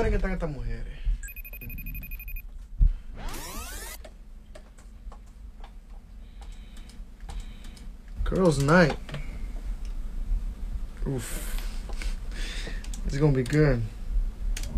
en qué están estas mujeres. Girls' night. Oof. It's gonna be good.